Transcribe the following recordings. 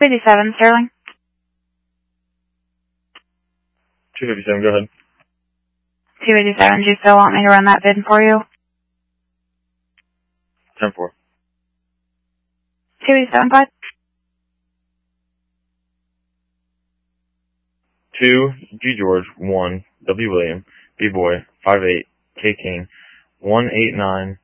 257, Sterling. 257, go ahead. 287, do you still want me to run that bid for you? 10-4. 287, bud. 2, G George, 1, W William, B Boy, 58, K King, 189,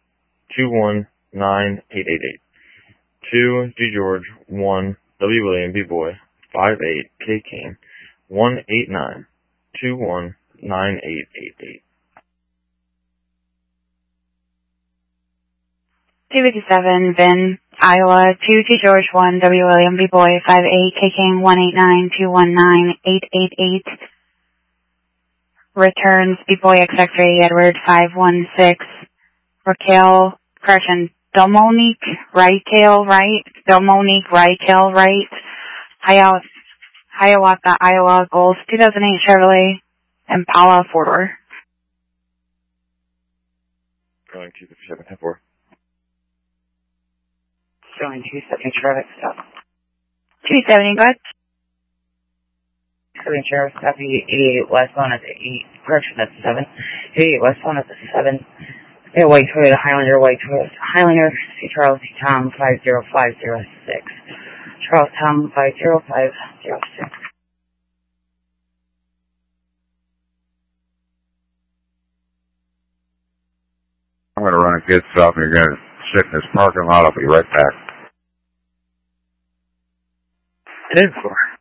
219-888. 2, G George, 1, W William, B Boy, 58, K King, 189, 219-888. 257, Vin, Iowa, 2, G George, 1, W William, B Boy, 58, K King, 189-219-888. Returns, B Boy, XX3, Edward, 516. Raquel, correction, Domonique, Raquel, right? Domonique, Raquel, right? Hiawatha, Iowa, Golf, 2008 Chevrolet, Impala, 4-door. Going 257, 10-4. Showing 270 traffic stop. 270, go ahead. Showing traffic stop 88 westbound at the 8, correction, that's 7. 88 westbound at the 7. Yeah, white Toyota Highlander, white Toyota Highlander, C. Charles C. Tom 50506. Charles Tom 50506. I'm going to run a good stop and you're going to sit in this parking lot. I'll be right back. 10-4.